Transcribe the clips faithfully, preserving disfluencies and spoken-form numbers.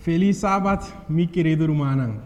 Feliz sábado, mi querido Rumanang.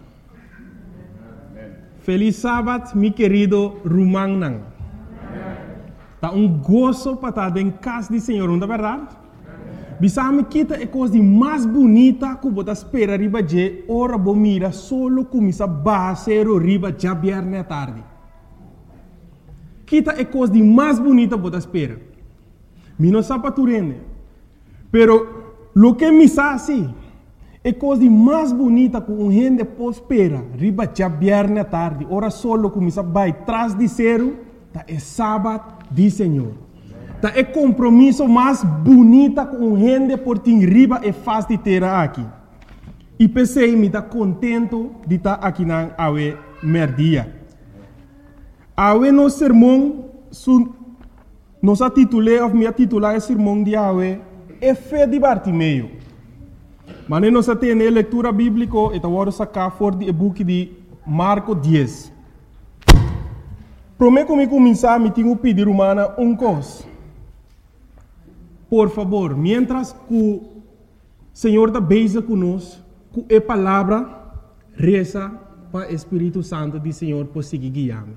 Feliz sábado, mi querido Rumanang. Tá um gozo para estar em casa do Senhor, não é verdade? Bisame kita é coisa mais bonita que você espera riba de ora bo mira solo começa basero riba já viernes à tarde. Kita é coisa mais bonita que você espera. Mi não sabe turene. Pero lo que me sabe é coisa mais bonita que um gente pode esperar riba já viernes à tarde. Ora solo começa vai trás de zero, tá é sábado do Senhor. Tá é compromisso mais bonita com um gente por tim riba e faz de ter aqui. E pensei me tá contento de estar aqui na awe merdia. Awe no sermão su nos titulei of me titular o sermão de awe é fé de Bartimeu. Mas nós temos a leitura bíblica e agora sacar for de book de Marco dez. Prometo me começar me tenho pedir humana um coisa. Por favor, mientras que o Senhor está beija conosco, com a palavra, reza para o Espírito Santo do Senhor por seguir guiando.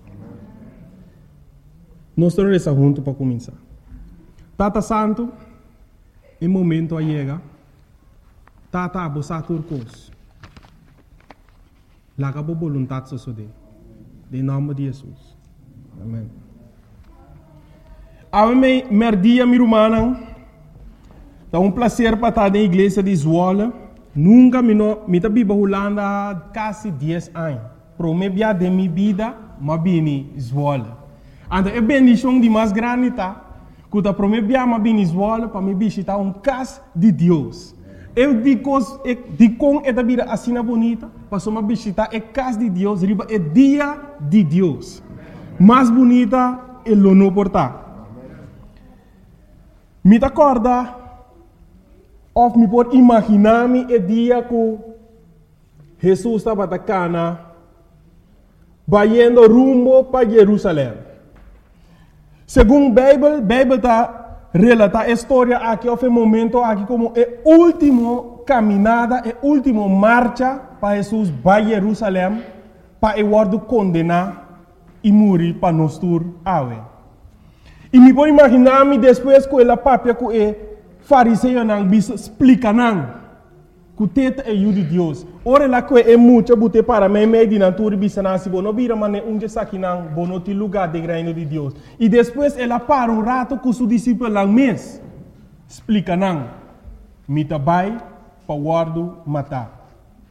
Nós estamos rezando juntos para começar. Tata Santo, em momento a chega, Tata abosa turcos. Laga por vontade sosode. Em nome de Jesus. Amém. Ame merdia mi rumanang. É um prazer para estar na igreja de Zwolle. Nunca me no me tabi bahulanda quase dez anos. Promebia de minha vida, mas bini Zwolle. Anda é bendição de mais grande tá. Quando promebia mas bini Zwolle para me visitar um casa de Deus. Eu digo de com é da vida assim bonita, para me visitar é casa de Deus, riba é dia de Deus. Mais bonita é lo no portar. Me acorda, ou me pode imaginar-me o dia que Jesus estava na cana, indo rumo para Jerusalém. Segundo a Bíblia, a Bíblia está relata a história aqui, houve um momento aqui como a última caminhada, a última marcha para Jesus para Jerusalém, para ele ser condenado e morrer para nós tur awe. E me pode imaginar-me depois que ela papia que o fariseu não bisa explica não que o teta é o de Deus. Ora lá que é muito bote para mim meio de natura bisa não se bono vira mané um dia aqui não bono te lugar de reino de Deus. E depois ela para um rato com seu discípulo lá mês explica não me tabai para guardo matar.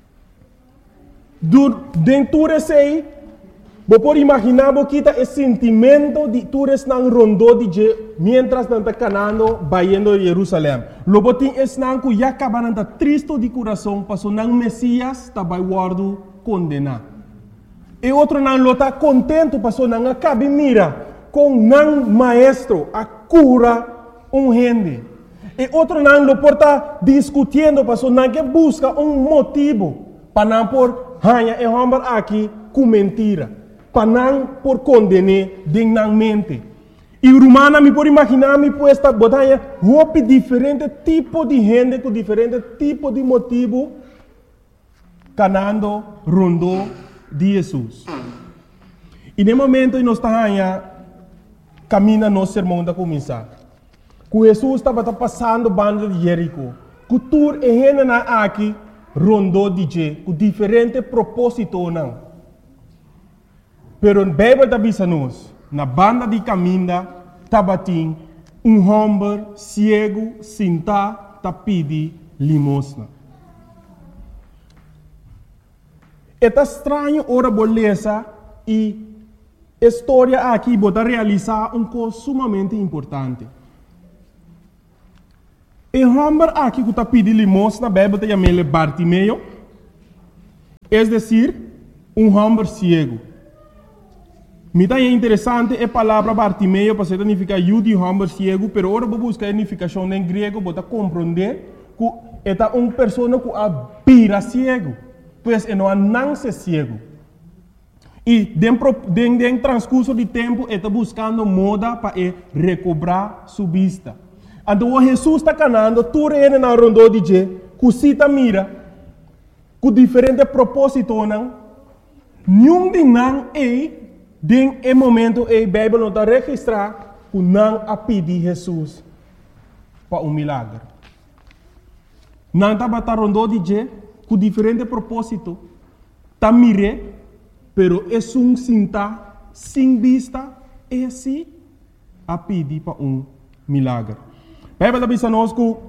Dur dentro desse Você pode imaginar que o sentimento de todos não rondou de mientras não está canando, vaindo a Jerusalém. Logo tem esse não que já acaba não triste de coração, passou não Messias está vai guardo condenar. E outro não está contente, passou não acaba mira com não maestro a cura um gente. E outro não lo porta discutindo, passou não que busca um motivo para não por hanha e homem aqui com mentira. Para não por condenar dignamente. E o romano me pode imaginar me puesta botanha roupa diferente tipo de gente com diferente tipo de motivo canando rondo de Jesus. E no momento que nós estamos caminhando nosso sermão da começar. Que Jesus estava passando banda de Jerico. Que tur e gente na aqui rondo de je com diferente propósito não. Pero a Bíblia está dizendo na banda de caminho, tabatim, um homem cego, sentado, tá pedi limosna. É estranho ora beleza e a história aqui bota realizar um coisa sumamente importante. O homem aqui que tá pedi limosna, a Bíblia está chamando Bartimeu, é decir, um homem cego. Me dá interessante a palavra Bartimeu para significar eu de homem cego, pero agora vou buscar a significação em grego para compreender que é uma pessoa que abira cego, pois é não nasce cego. E dentro do transcurso de tempo está buscando moda para recobrar sua vista. Então Jesus está canando, tu reina na rondo de je, cusita mira, com diferente propósito, não? Nenhum de não é, den é momento é, a Bíblia não está registrar, que não a pedir Jesus para um milagre. Não está batendo rondou de je, com diferente propósito, está mire, pero é um sinta, sem vista, é assim, a pedir para um milagre. A Bíblia diz a nós que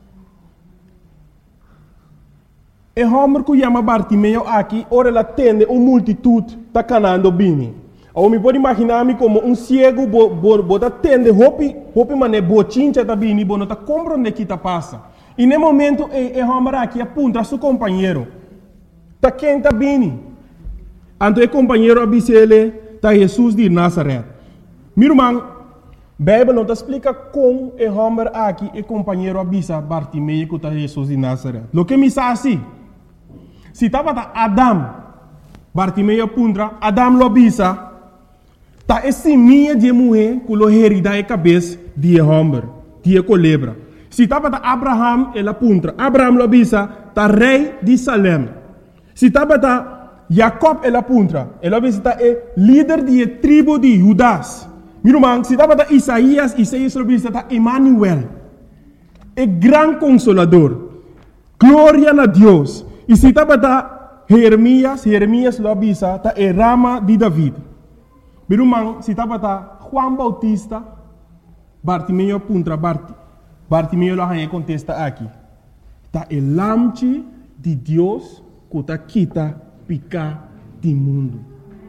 e homem que chama Bartimeu aqui, ora ela tende uma multitude está canando bem. Eu me pode imaginar-me como um cego, bota tende, hopi, hopi mané, bochincha tá bem, bo não tá compreendendo que tá passa. E no momento, e homem aqui aponta seu companheiro, tá quem tá bem. Então o companheiro avisa ele, tá Jesus de Nazaré. Meu irmão, a Bíblia não te explica como o homem aqui, o companheiro avisa Bartimeu que tá Jesus de Nazaré. Lo que me diz assim, se estava Adam, Bartimeu apunta, Adam lo avisa, tá esse minha de mulher que lo herida a cabeça de homem, de culebra. Se estava Abraham, ele apunta, Abraham lo avisa, tá rei de Salem. Se estava Jacob, ele apunta, ele avisa, tá é líder de tribo de Judas. Meu irmão, se estava Isaías, Isaías lo avisa, tá Emmanuel, é grande consolador, glória a Deus. E se estava Jeremias, Jeremias lo avisa, tá é rama de David. Meu irmão, se estava Juan Bautista, Bartimeu apunta, Bart, Bartimeu lo arranha contesta aqui. Tá é lamche de Deus que tá quita picar do mundo.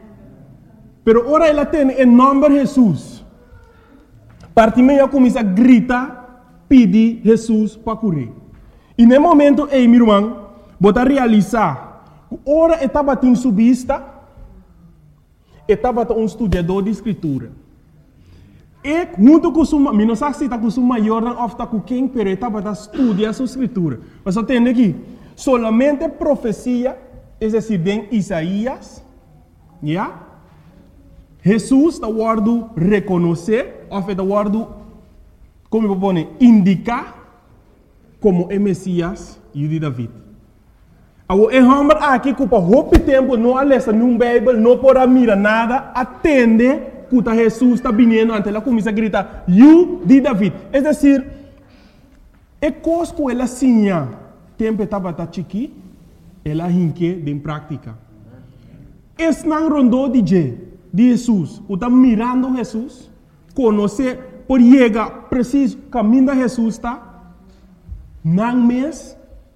Pero ora ela tem em nome de Jesus. Bartimeu começa a gritar, pedir Jesus para curar. E no momento, ei, meu irmão, bota realizar, ora estava em sua vista, estava um estudador de escritura. E junto com sua, não sei se está com sua maior, não está com quem, mas estava a estudar a sua escritura. Mas eu tenho aqui, solamente profecia, é decir, em Isaías, yeah? Jesus está guardando reconhecer, ou está guardando, como eu vou indicar, como é Messias e de David. O homem aqui que por muito tempo não lê nenhum Bíblia, não pode mirar nada, atende que Jesus está vindo, ante ela começa a gritar, "You de David". É decir, é coisa que ela sinha, tempo estava chiqui, ela hinque em prática. Esse não rondou de Jesus, que está mirando Jesus, conhecer, por chegar preciso caminho de Jesus está, não mês,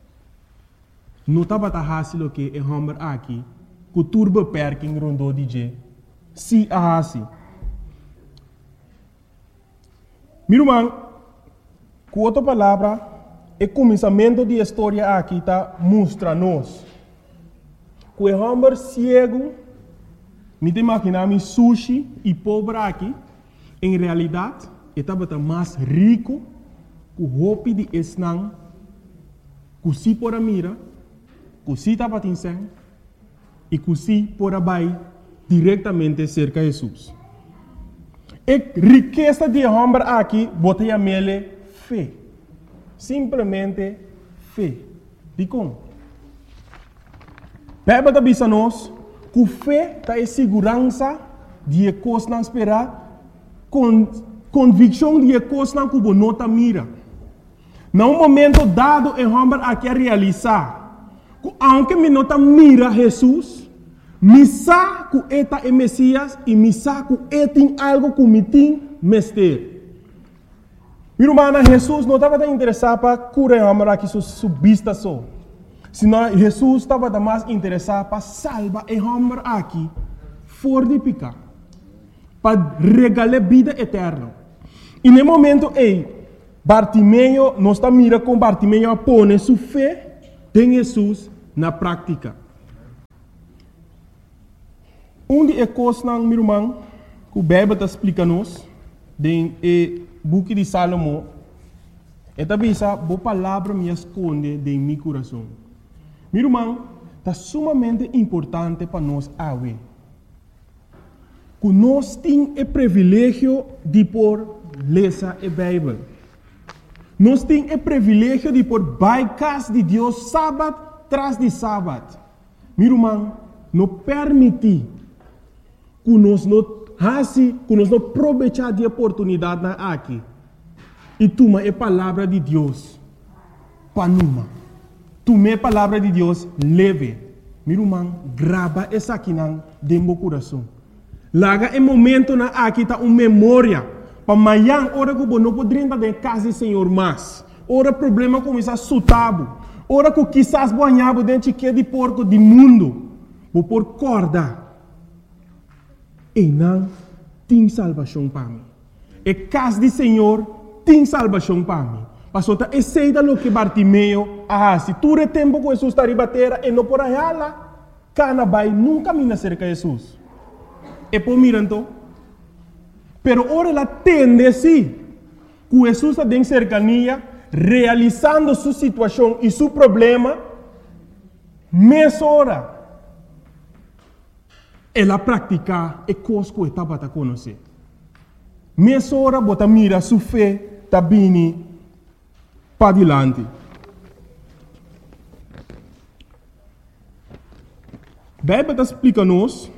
não estava fácil que é homem aqui, que turba perking rondou de se a assim. Meu irmão, com outra palavra, o começamento da história aqui está mostra-nos que o homem cego, me imaginar sushi e pobre aqui, em realidade, estava mais rico que o roupa de esnang, que se por a mira, que se estava tinseng, e que se por a bai diretamente cerca de Jesus. A riqueza de homem aqui, botei a mele fé. Simplesmente fé. De como? A Bíblia diz a nós que fé está em segurança de coisas não esperar, com convicção de coisas não que não está mira. Num momento dado, o homem aqui a realizar, que aunque me não está mira Jesus, me sabe que ele é Messias e me sabe que ele tem algo que me tem mestre. Meu irmão, Jesus não estava interessado para curar o homem aqui sua vista só. Senão Jesus estava mais interessado para salvar o homem aqui fora de pecar, para regalar vida eterna. E no momento, ei, Bartimeu, não está mirando com Bartimeu a pôr sua fé em Jesus na prática. Um de coisas, meu irmão, que o Bíblia está explicando-nos, no book de Salomão, é também essa boa palavra me esconde em meu coração. Meu irmão, está sumamente importante para nós ver que nós temos o privilégio de por ler a Bíblia. Nós temos o privilégio de por by casa de Deus sábado tras de sábado. Meu irmão, não permite que nós não assim, que nós não aproveitar de oportunidade na aqui. E toma a palavra de Deus para numa. Toma a palavra de Deus leve. Meu irmão, grava essa aqui dentro do coração. Laga em momento na aqui tá uma memória. Para amanhã, hora que você não pode entrar em casa do Senhor mais. Ora problema começa a sutabo. Ora que quizás banhava dentro de porco do mundo. Vou por corda. E não tem salvação para mim. E casa do Senhor tem salvação para mim. Pastor, tá aceita lo que Bartimeu ah, se tu é tempo que Jesus está ribatera e não por aí lá, cana vai nunca mina cerca de Jesus. E por miranto, pero ora ela tende sim, que Jesus está em cercania, realizando sua situação e seu problema, mês hora. Ela pratica e coisa que estava a conhecer. Mês hora, bota mira sua fé, tá bem para adiante. A Bíblia explica-nos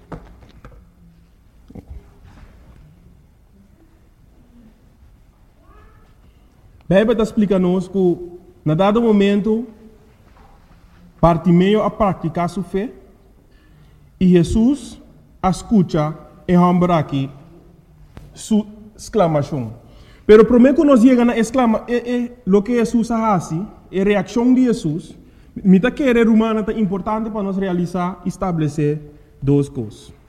a Bíblia explica-nos que, na dado momento, Bartimeu a praticar sua fé e Jesus a escuta e lembra aqui sua exclamação. Pero primeiro que nós chegamos a exclamar, é, é, o que Jesus faz, é a reação de Jesus. Me está querendo humana é importante para nós realizar e estabelecer duas coisas.